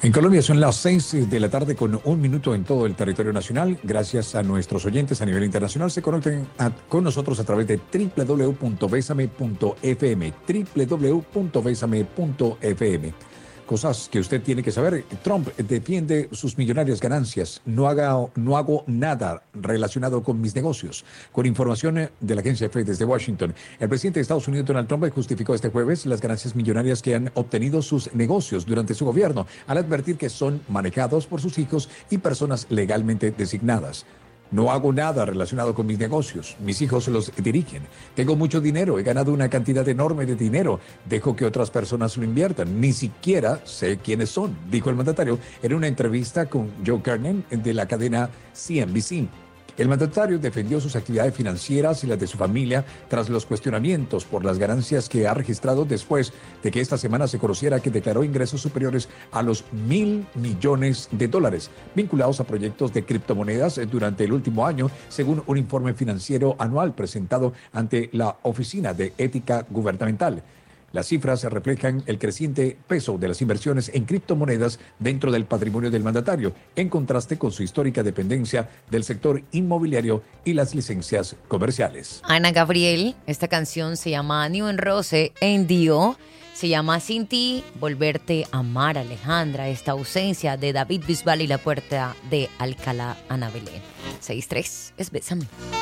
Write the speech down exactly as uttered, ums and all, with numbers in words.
En Colombia son las seis de la tarde con un minuto en todo el territorio nacional. Gracias a nuestros oyentes a nivel internacional. Se conecten a- con nosotros a través de doble u doble u doble u punto besame punto efe eme, doble u doble u doble u punto besame punto efe eme. Cosas que usted tiene que saber. Trump defiende sus millonarias ganancias. No, haga, no hago nada relacionado con mis negocios. Con información de la agencia F desde Washington, el presidente de Estados Unidos, Donald Trump, justificó este jueves las ganancias millonarias que han obtenido sus negocios durante su gobierno, al advertir que son manejados por sus hijos y personas legalmente designadas. No hago nada relacionado con mis negocios. Mis hijos los dirigen. Tengo mucho dinero. He ganado una cantidad enorme de dinero. Dejo que otras personas lo inviertan. Ni siquiera sé quiénes son, dijo el mandatario en una entrevista con Joe Kernan de la cadena C N B C. El mandatario defendió sus actividades financieras y las de su familia tras los cuestionamientos por las ganancias que ha registrado después de que esta semana se conociera que declaró ingresos superiores a los mil millones de dólares vinculados a proyectos de criptomonedas durante el último año, según un informe financiero anual presentado ante la Oficina de Ética Gubernamental. Las cifras reflejan el creciente peso de las inversiones en criptomonedas dentro del patrimonio del mandatario, en contraste con su histórica dependencia del sector inmobiliario y las licencias comerciales. Ana Gabriel, esta canción se llama New en Rose en Dio, se llama Sin ti, Volverte a Amar, Alejandra, esta ausencia de David Bisbal y la puerta de Alcalá, Ana Belén. seis tres es Bésame.